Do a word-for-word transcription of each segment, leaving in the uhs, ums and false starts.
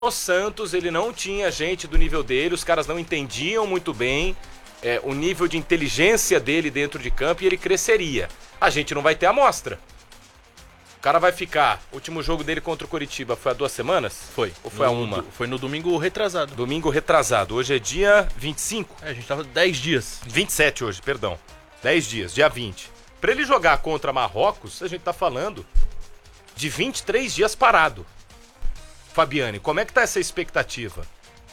O Santos, ele não tinha gente do nível dele, os caras não entendiam muito bem é, o nível de inteligência dele dentro de campo e ele cresceria. A gente não vai ter amostra. O cara vai ficar, o último jogo dele contra o Coritiba foi há duas semanas? Foi. Ou foi no, há uma? Foi no domingo retrasado. Domingo retrasado, hoje é dia vinte e cinco? É, a gente tava dez dias. vinte e sete hoje, perdão. dez dias, dia vinte. Pra ele jogar contra Marrocos, a gente tá falando de vinte e três dias parado. Fabiane, como é que tá essa expectativa?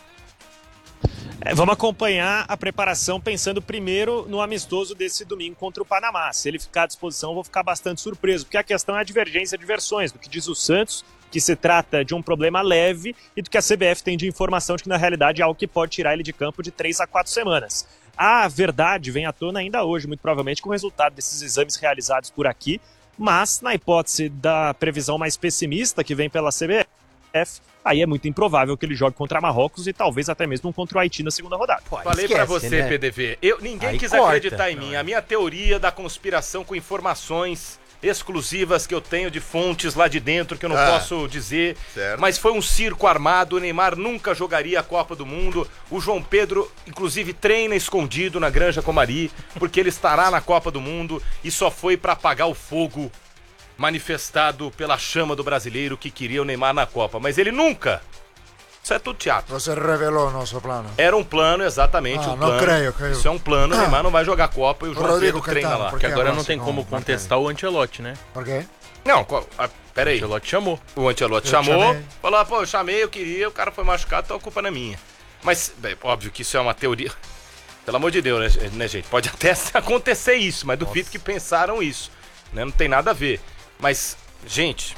É, vamos acompanhar a preparação pensando primeiro no amistoso desse domingo contra o Panamá. Se ele ficar à disposição, eu vou ficar bastante surpreso, porque a questão é a divergência de versões, do que diz o Santos, que se trata de um problema leve, e do que a C B F tem de informação de que na realidade é algo que pode tirar ele de campo de três a quatro semanas. A verdade vem à tona ainda hoje, muito provavelmente com o resultado desses exames realizados por aqui, mas na hipótese da previsão mais pessimista que vem pela C B F, aí é muito improvável que ele jogue contra Marrocos e talvez até mesmo contra o Haiti na segunda rodada. Pô, Falei esquece, pra você, né? P D V, eu, ninguém aí quis corta. acreditar em mim. A minha teoria da conspiração com informações exclusivas que eu tenho de fontes lá de dentro que eu não ah, posso dizer, certo. Mas foi um circo armado. O Neymar nunca jogaria a Copa do Mundo. O João Pedro, inclusive, treina escondido na Granja Comari, porque ele estará na Copa do Mundo e só foi pra apagar o fogo manifestado pela chama do brasileiro que queria o Neymar na Copa, mas ele nunca. Isso é tudo teatro. Você revelou nosso plano. Era um plano, exatamente, ah, um plano. Não creio, creio. Isso é um plano, o Neymar não vai jogar Copa e o João Pedro treina lá. Porque agora não tem como contestar o Ancelotti, né? Por quê? Não, ah, peraí. O Ancelotti chamou. O Ancelotti eu chamou, chamei. falou, pô, eu chamei, eu queria, o cara foi machucado, então a culpa não é minha. Mas, bem, óbvio que isso é uma teoria. Pelo amor de Deus, né, né gente? Pode até acontecer isso, mas duvido Nossa. que pensaram isso. Né? Não tem nada a ver. Mas... Gente,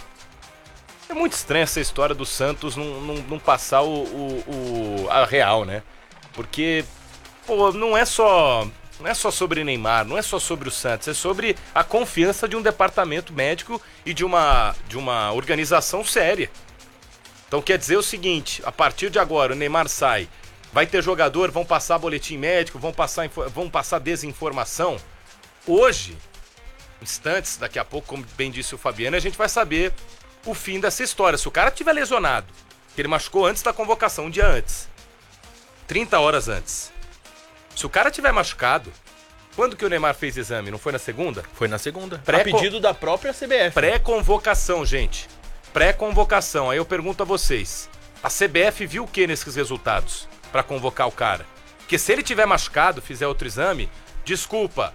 é muito estranha essa história do Santos não, não, não passar o, o, o, a real, né? Porque, pô, não é só não é só sobre Neymar, não é só sobre o Santos, é sobre a confiança de um departamento médico e de uma, de uma organização séria. Então quer dizer o seguinte, a partir de agora o Neymar sai, vai ter jogador, vão passar boletim médico, vão passar, vão passar desinformação. Hoje... instantes, daqui a pouco, como bem disse o Fabiano, a gente vai saber o fim dessa história. Se o cara tiver lesionado, que ele machucou antes da convocação, um dia antes, trinta horas antes. Se o cara tiver machucado, quando que o Neymar fez exame? Não foi na segunda? Foi na segunda. Pré a pedido da própria C B F. Pré-convocação, gente. Pré-convocação. Aí eu pergunto a vocês, a C B F viu o que nesses resultados pra convocar o cara? Porque se ele tiver machucado, fizer outro exame, desculpa,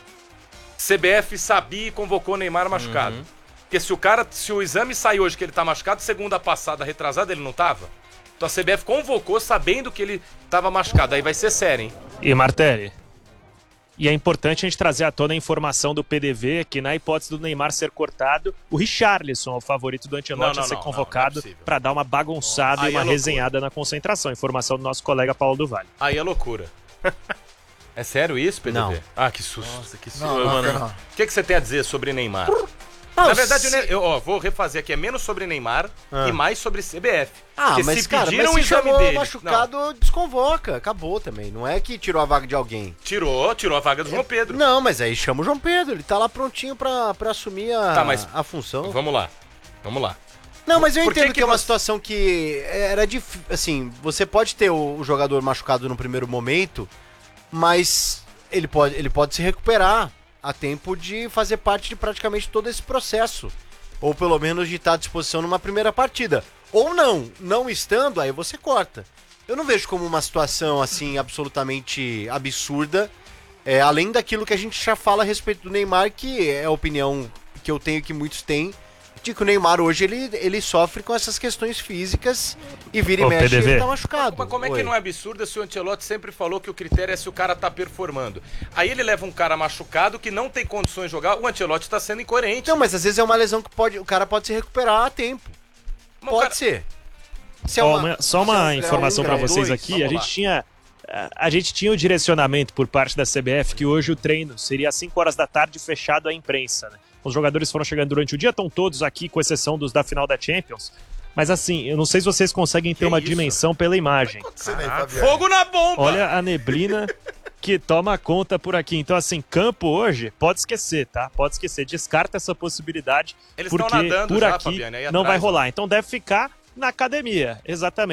C B F sabia e convocou o Neymar machucado. Uhum. Porque se o cara, se o exame sai hoje que ele tá machucado, segunda passada, retrasada, ele não tava. Então a C B F convocou sabendo que ele tava machucado. Aí vai ser sério, hein? E Martelli, e é importante a gente trazer à tona a informação do P D V que na hipótese do Neymar ser cortado, o Richarlison é o favorito do Ancelotti a ser convocado para dar uma bagunçada oh, e uma é resenhada na concentração. Informação do nosso colega Paulo do Vale. Aí é loucura. É sério isso, P D V? Não. Ah, que susto. Nossa, que susto. Não, não, mano. não. O que, que você tem a dizer sobre Neymar? Ah, Na verdade, se... eu ó, vou refazer aqui. É menos sobre Neymar ah. e mais sobre C B F. Ah, Porque mas se cara, pediram mas o se exame chamou dele... machucado, Não. desconvoca. Acabou também. Não é que tirou a vaga de alguém. Tirou, tirou a vaga do João Pedro. Não, mas aí chama o João Pedro. Ele tá lá prontinho pra, pra assumir a, Tá, mas- a função. Vamos lá. Vamos lá. Não, mas eu Por que entendo que, que é uma você- situação que era difícil. Assim, você pode ter o, o jogador machucado no primeiro momento, mas ele pode, ele pode se recuperar a tempo de fazer parte de praticamente todo esse processo. Ou pelo menos de estar à disposição numa primeira partida. Ou não, não estando, aí você corta. Eu não vejo como uma situação assim absolutamente absurda, é, além daquilo que a gente já fala a respeito do Neymar, que é a opinião que eu tenho que muitos têm, de que o Neymar hoje ele, ele sofre com essas questões físicas e vira e Ô, mexe P D V. ele tá machucado. Mas como é Oi. que não é absurdo se o Ancelotti sempre falou que o critério é se o cara tá performando? Aí ele leva um cara machucado que não tem condições de jogar, o Ancelotti tá sendo incoerente. Não, mas às vezes é uma lesão que pode, o cara pode se recuperar a tempo. Mas o Pode cara- ser. Se é Ó, uma- uma- só se é uma um grau informação um, para grau vocês dois, aqui. vamos A gente lá. tinha a- a gente tinha o direcionamento por parte da C B F que hoje o treino seria às cinco horas da tarde fechado à imprensa, né? Os jogadores foram chegando durante o dia, estão todos aqui, com exceção dos da final da Champions. Mas assim, eu não sei se vocês conseguem ter Que uma isso? dimensão pela imagem. Acontecendo aí, Ah, Fabiano. fogo na bomba! Olha a neblina que toma conta por aqui. Então, assim, campo hoje, pode esquecer, tá? Pode esquecer. Descarta essa possibilidade, Eles tão porque nadando por já, aqui Fabiane, aí não atrás, vai ó. rolar. Então deve ficar na academia, exatamente.